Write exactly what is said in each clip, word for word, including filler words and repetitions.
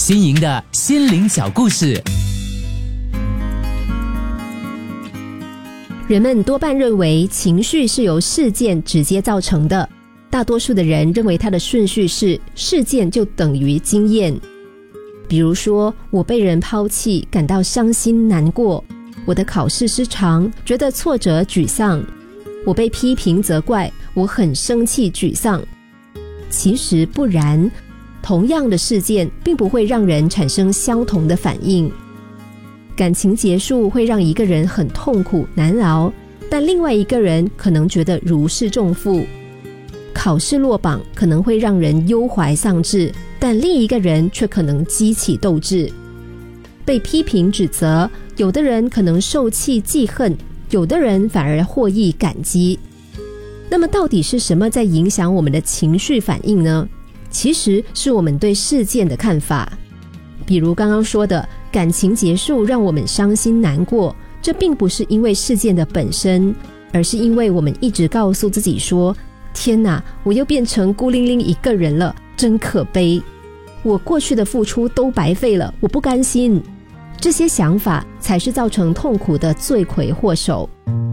新颖的心灵小故事。 人们多半认为情绪是由事件直接造成的，大多数的人认为它的顺序是事件就等于经验。比如说，我被人抛弃，感到伤心难过；我的考试失常，觉得挫折沮丧；我被批评责怪，我很生气沮丧。其实不然，同样的事件并不会让人产生相同的反应。感情结束会让一个人很痛苦难熬，但另外一个人可能觉得如释重负。考试落榜可能会让人忧怀丧志，但另一个人却可能激起斗志。被批评指责，有的人可能受气记恨，有的人反而获益感激。那么到底是什么在影响我们的情绪反应呢？其实是我们对事件的看法。比如刚刚说的，感情结束让我们伤心难过，这并不是因为事件的本身，而是因为我们一直告诉自己说，天哪，我又变成孤零零一个人了，真可悲，我过去的付出都白费了，我不甘心。这些想法才是造成痛苦的罪魁祸首。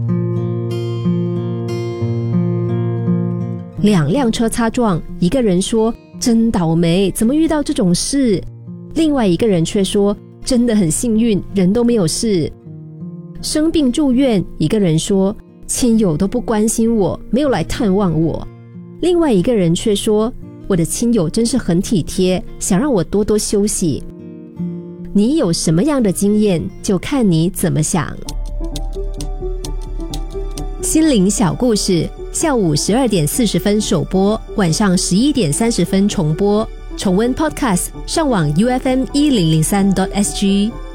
两辆车擦撞，一个人说真倒霉，怎么遇到这种事？另外一个人却说真的很幸运，人都没有事。生病住院，一个人说亲友都不关心我，没有来探望我。另外一个人却说我的亲友真是很体贴，想让我多多休息。你有什么样的经验，就看你怎么想。心灵小故事，下午十二点四十分首播，晚上十一点三十分重播。重温 Podcast， 上网 U F M 一零零三 点 S G。